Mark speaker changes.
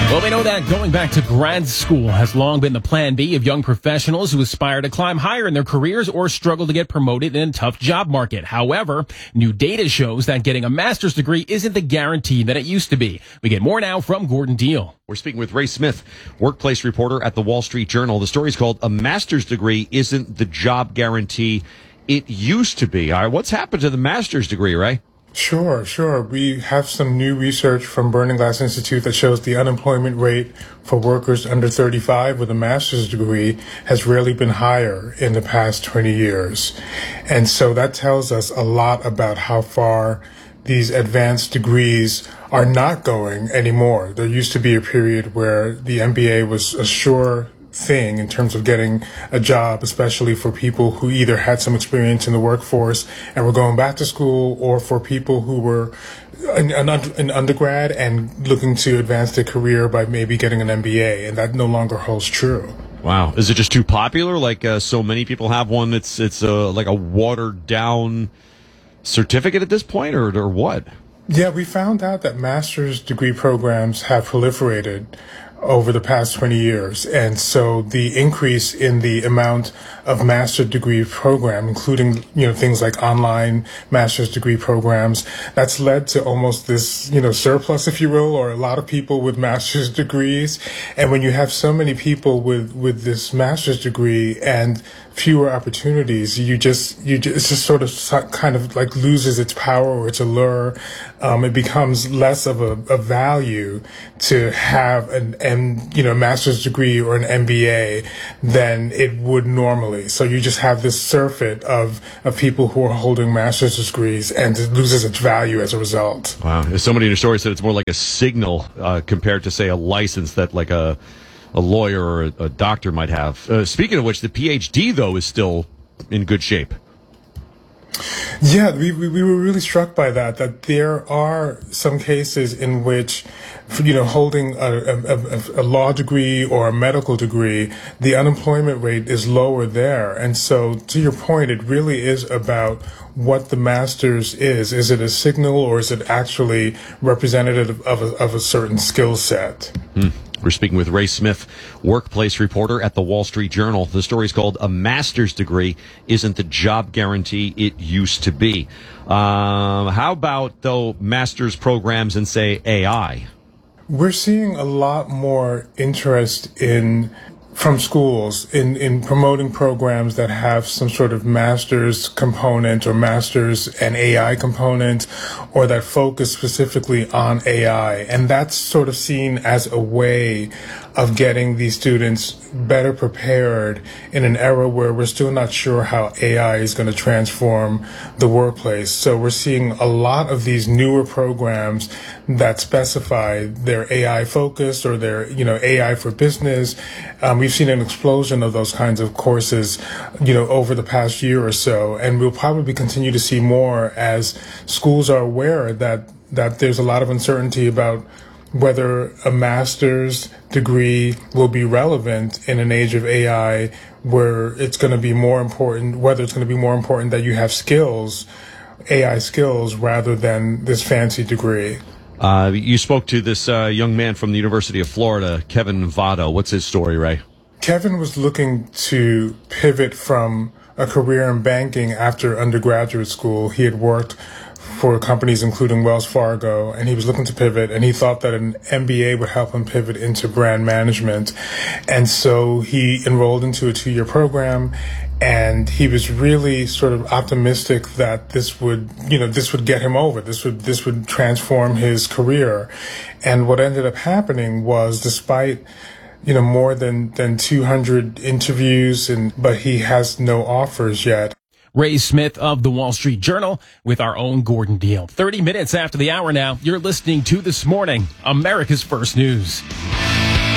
Speaker 1: Well, we know that going back to grad school has long been the plan B of young professionals who aspire to climb higher in their careers or struggle to get promoted in a tough job market. However, new data shows that getting a master's degree isn't the guarantee that it used to be. We get more now from Gordon Deal.
Speaker 2: We're speaking with Ray Smith, workplace reporter at the Wall Street Journal. The story is called "A Master's Degree Isn't the Job Guarantee It Used to Be." All right, what's happened to the master's degree, Ray?
Speaker 3: Sure. We have some new research from Burning Glass Institute that shows the unemployment rate for workers under 35 with a master's degree has rarely been higher in the past 20 years. And so that tells us a lot about how far these advanced degrees are not going anymore. There used to be a period where the MBA was a sure thing in terms of getting a job, especially for people who either had some experience in the workforce and were going back to school, or for people who were in undergrad and looking to advance their career by maybe getting an MBA, and that no longer holds true.
Speaker 2: Wow. Is it just too popular? Like so many people have one. It's like a watered down certificate at this point, or what?
Speaker 3: Yeah, we found out that master's degree programs have proliferated over the past 20 years. And so the increase in the amount of master's degree program, including, things like online master's degree programs, that's led to almost this, surplus, if you will, or a lot of people with master's degrees. And when you have so many people with this master's degree and fewer opportunities, it just sort of kind of like loses its power or its allure. It becomes less of a value to have a master's degree or an MBA than it would normally. So you just have this surfeit of people who are holding master's degrees, and it loses its value as a result.
Speaker 2: Wow. Somebody in your story said it's more like a signal compared to, say, a license that like a lawyer or a doctor might have. Speaking of which, the PhD, though, is still in good shape.
Speaker 3: Yeah, we were really struck by that there are some cases in which, holding a law degree or a medical degree, the unemployment rate is lower there. And so, to your point, it really is about what the master's is. Is it a signal, or is it actually representative of a certain skill set?
Speaker 2: We're speaking with Ray Smith, workplace reporter at the Wall Street Journal. The story is called "A Master's Degree Isn't the Job Guarantee It Used to Be." How about, though, master's programs in, say, AI?
Speaker 3: We're seeing a lot more interest from schools in promoting programs that have some sort of master's component or master's and AI component, or that focus specifically on AI. And that's sort of seen as a way of getting these students better prepared in an era where we're still not sure how AI is going to transform the workplace. So we're seeing a lot of these newer programs that specify their AI focus or their, AI for business. We've seen an explosion of those kinds of courses, over the past year or so, and we'll probably continue to see more as schools are aware that there's a lot of uncertainty about whether a master's degree will be relevant in an age of AI, where it's going to be more important, that you have skills, AI skills, rather than this fancy degree.
Speaker 2: You spoke to this young man from the University of Florida, Kevin Votto. What's his story, Ray?
Speaker 3: Kevin was looking to pivot from a career in banking after undergraduate school. He had worked for companies including Wells Fargo, and he was looking to pivot, and he thought that an MBA would help him pivot into brand management. And so he enrolled into a 2-year program, and he was really sort of optimistic that this would get him over. This would transform his career. And what ended up happening was, despite more than 200 interviews, but he has no offers yet.
Speaker 1: Ray Smith of the Wall Street Journal with our own Gordon Deal. 30 minutes after the hour now, you're listening to This Morning, America's First News.